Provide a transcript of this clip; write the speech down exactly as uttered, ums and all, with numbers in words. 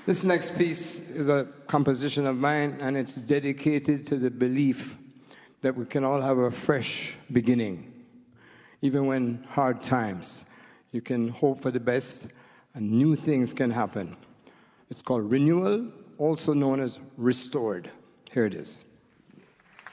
This next piece is a composition of mine, and it's dedicated to the belief that we can all have a fresh beginning. Even when hard times, you can hope for the best, and new things can happen. It's called Renewal, also known as Restored. Here it is.